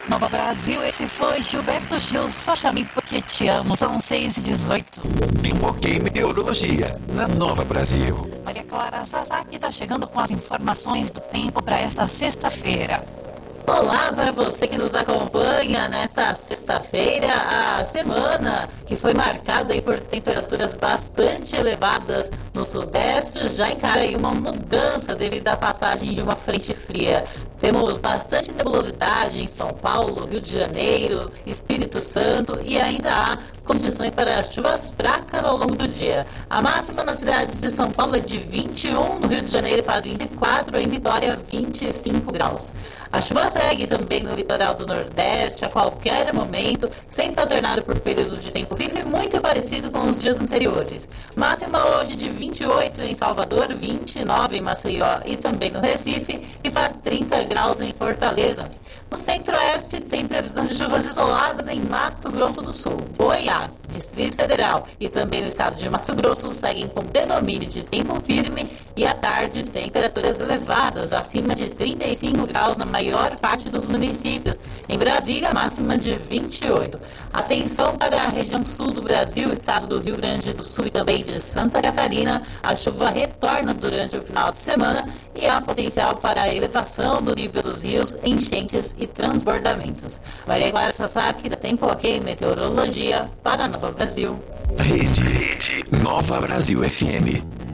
Nova Brasil, esse foi Gilberto Gil, só chame porque te amo, são 6h18. Pipoquei Meteorologia, na Nova Brasil. Maria Clara Sasaki está chegando com as informações do tempo para esta sexta-feira. Olá para você que nos acompanha nesta sexta-feira, a semana que foi marcada aí por temperaturas bastante elevadas no sudeste, já encara aí uma mudança devido à passagem de uma frente fria. Temos bastante nebulosidade em São Paulo, Rio de Janeiro, Espírito Santo e ainda há condições para chuvas fracas ao longo do dia. A máxima na cidade de São Paulo é de 21, no Rio de Janeiro faz 24, em Vitória 25 graus. A chuva segue também no litoral do Nordeste a qualquer momento, sempre alternado por períodos de tempo firme, muito parecido com os dias anteriores. Máxima hoje de 28 em Salvador, 29 em Maceió e também no Recife e faz 30 graus em Fortaleza. No Centro-Oeste tem previsão de chuvas isoladas em Mato Grosso do Sul, Goiás, Distrito Federal e também o estado de Mato Grosso seguem com predomínio de tempo firme e à tarde temperaturas elevadas, acima de 35 graus na maior parte dos municípios. Em Brasília, máxima de 28. Atenção para a região sul do Brasil, estado do Rio Grande do Sul e também de Santa Catarina. A chuva retorna durante o final de semana e há potencial para a elevação do nível dos rios, enchentes e transbordamentos. Maria Clara Sasaki, da Tempo Ok Meteorologia, para a Nova Brasil. Rede Nova Brasil FM.